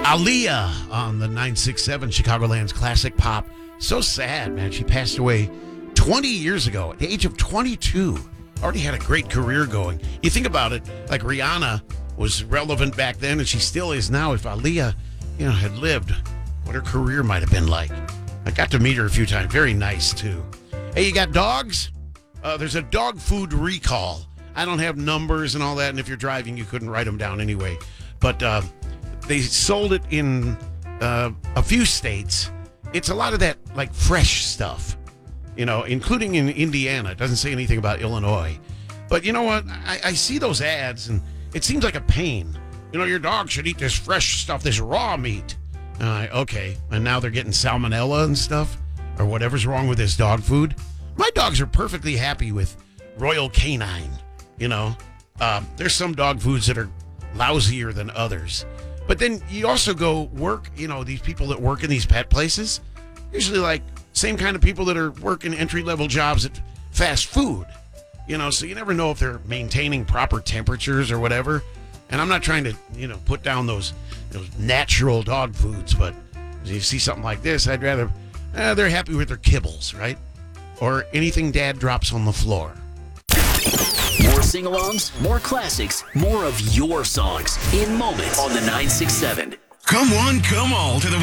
Aaliyah on the 967 Chicagoland's Classic Pop. So sad, man. She passed away 20 years ago at the age of 22. Already had a great career going. You think about it, like Rihanna was relevant back then, and she still is now. If Aaliyah, had lived, what her career might have been like. I got to meet her a few times. Very nice, too. Hey, you got dogs? There's a dog food recall. I don't have numbers and all that, and if you're driving, you couldn't write them down anyway. But they sold it in a few states. It's a lot of that, like, fresh stuff, including in Indiana. It doesn't say anything about Illinois. But you know what? I see those ads, and it seems like a pain. Your dog should eat this fresh stuff, this raw meat. Okay. And now they're getting salmonella and stuff, or whatever's wrong with this dog food. My dogs are perfectly happy with Royal Canine, There's some dog foods that are lousier than others. But then you also go work, these people that work in these pet places, usually like same kind of people that are working entry-level jobs at fast food, so you never know if they're maintaining proper temperatures or whatever. And I'm not trying to, put down those natural dog foods, but if you see something like this, I'd rather, they're happy with their kibbles, right? Or anything dad drops on the floor. More sing-alongs, more classics, more of your songs in moments on the 967. Come one, come all to the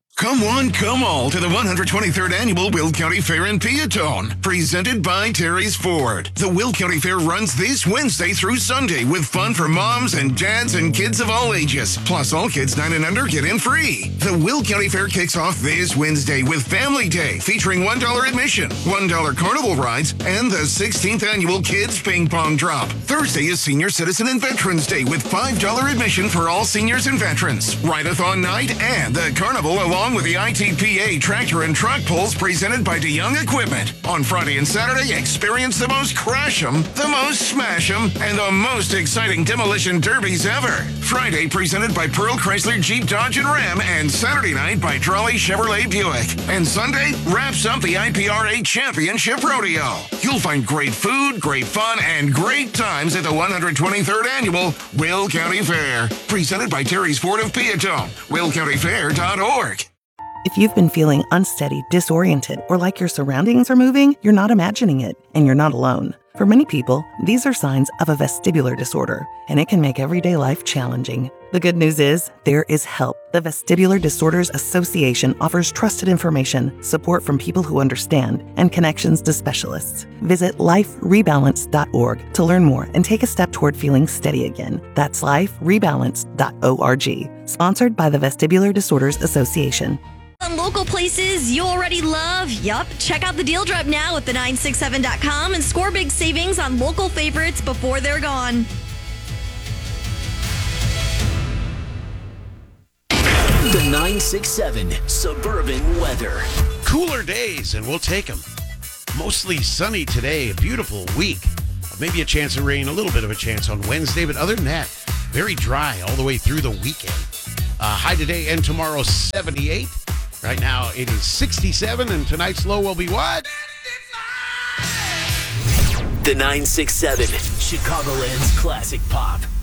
123rd Annual Will County Fair in Peatone, presented by Terry's Ford. The Will County Fair runs this Wednesday through Sunday with fun for moms and dads and kids of all ages. Plus, all kids 9 and under get in free. The Will County Fair kicks off this Wednesday with Family Day, featuring $1 admission, $1 carnival rides, and the 16th Annual Kids Ping Pong Drop. Thursday is Senior Citizen and Veterans Day with $5 admission for all seniors and veterans. Ride-a-thon night and the carnival along with the ITPA tractor and truck pulls presented by DeYoung Equipment. On Friday and Saturday, experience the most crash 'em, the most smash 'em, and the most exciting demolition derbies ever. Friday presented by Pearl Chrysler Jeep Dodge and Ram, and Saturday night by Trolley Chevrolet Buick. And Sunday wraps up the IPRA Championship Rodeo. You'll find great food, great fun, and great times at the 123rd Annual Will County Fair. Presented by Terry's Ford of Peatone. WillCountyFair.org. If you've been feeling unsteady, disoriented, or like your surroundings are moving, you're not imagining it, and you're not alone. For many people, these are signs of a vestibular disorder, and it can make everyday life challenging. The good news is, there is help. The Vestibular Disorders Association offers trusted information, support from people who understand, and connections to specialists. Visit liferebalance.org to learn more and take a step toward feeling steady again. That's liferebalance.org. Sponsored by the Vestibular Disorders Association. On local places you already love. Yup. Check out the deal drop now at the967.com and score big savings on local favorites before they're gone. The 967 Suburban Weather. Cooler days, and we'll take them. Mostly sunny today, a beautiful week. Maybe a chance of rain, a little bit of a chance on Wednesday, but other than that, very dry all the way through the weekend. High today and tomorrow, 78. Right now, it is 67, and tonight's low will be what? The 967, Chicagoland's Classic Pop.